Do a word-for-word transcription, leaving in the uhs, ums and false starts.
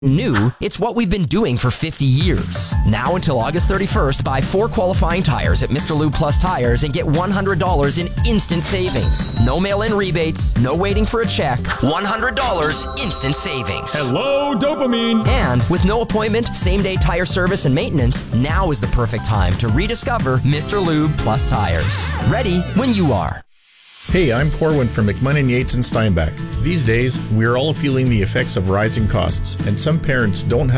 New, it's what we've been doing for fifty years. Now until August thirty-first, buy four qualifying tires at Mister Lube Plus Tires and get one hundred dollars in instant savings. No mail-in rebates, no waiting for a check. one hundred dollars instant savings. Hello, dopamine! And with no appointment, same-day tire service and maintenance, now is the perfect time to rediscover Mister Lube Plus Tires. Ready when you are. Hey, I'm Corwin from McMunnin, Yates and Steinbach. These days, we are all feeling the effects of rising costs, and some parents don't have